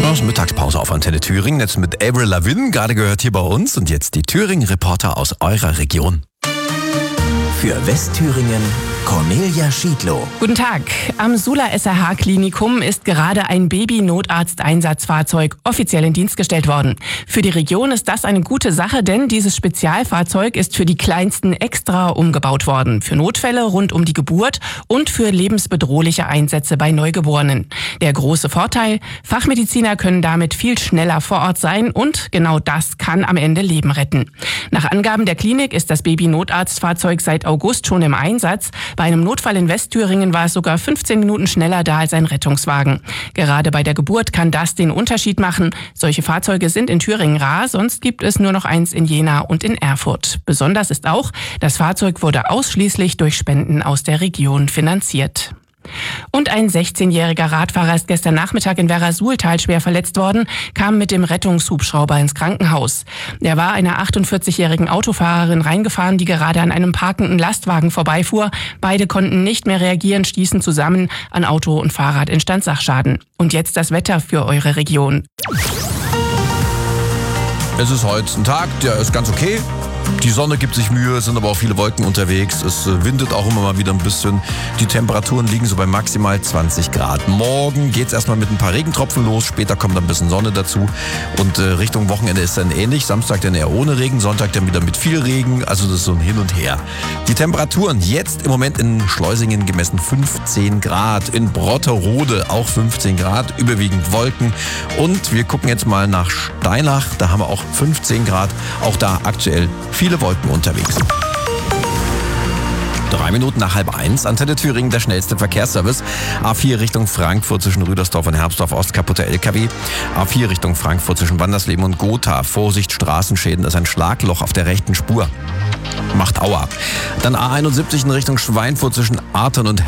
Das ist Mittagspause auf Antenne Thüringen, jetzt mit Avril Lavigne, gerade gehört hier bei uns. Und jetzt die Thüringen-Reporter aus eurer Region. Für Westthüringen Cornelia Schiedlow. Guten Tag. Am Sula SRH-Klinikum ist gerade ein Baby-Notarzt-Einsatzfahrzeug offiziell in Dienst gestellt worden. Für die Region ist das eine gute Sache, denn dieses Spezialfahrzeug ist für die Kleinsten extra umgebaut worden. Für Notfälle rund um die Geburt und für lebensbedrohliche Einsätze bei Neugeborenen. Der große Vorteil: Fachmediziner können damit viel schneller vor Ort sein und genau das kann am Ende Leben retten. Nach Angaben der Klinik ist das Baby-Notarztfahrzeug seit August schon im Einsatz. Bei einem Notfall in Westthüringen war es sogar 15 Minuten schneller da als ein Rettungswagen. Gerade bei der Geburt kann das den Unterschied machen. Solche Fahrzeuge sind in Thüringen rar, sonst gibt es nur noch eins in Jena und in Erfurt. Besonders ist auch, das Fahrzeug wurde ausschließlich durch Spenden aus der Region finanziert. Und ein 16-jähriger Radfahrer ist gestern Nachmittag in Werra-Suhltal schwer verletzt worden, kam mit dem Rettungshubschrauber ins Krankenhaus. Er war einer 48-jährigen Autofahrerin reingefahren, die gerade an einem parkenden Lastwagen vorbeifuhr. Beide konnten nicht mehr reagieren, stießen zusammen. An Auto und Fahrrad entstand Sachschaden. Und jetzt das Wetter für eure Region. Es ist heute ein Tag, der ist ganz okay. Die Sonne gibt sich Mühe, es sind aber auch viele Wolken unterwegs. Es windet auch immer mal wieder ein bisschen. Die Temperaturen liegen so bei maximal 20 Grad. Morgen geht es erstmal mit ein paar Regentropfen los. Später kommt ein bisschen Sonne dazu. Und Richtung Wochenende ist dann ähnlich. Samstag dann eher ohne Regen, Sonntag dann wieder mit viel Regen. Also das ist so ein Hin und Her. Die Temperaturen jetzt im Moment in Schleusingen gemessen 15 Grad. In Brotterode auch 15 Grad. Überwiegend Wolken. Und wir gucken jetzt mal nach Steinach. Da haben wir auch 15 Grad. Auch da aktuell viele Wolken unterwegs. 3 Minuten nach 12:30, Antenne Thüringen, der schnellste Verkehrsservice. A4 Richtung Frankfurt zwischen Rüdersdorf und Herbstdorf Ost, kaputter LKW. A4 Richtung Frankfurt zwischen Wandersleben und Gotha. Vorsicht, Straßenschäden, das ist ein Schlagloch auf der rechten Spur. Macht Aua. Dann A71 in Richtung Schweinfurt zwischen Artern und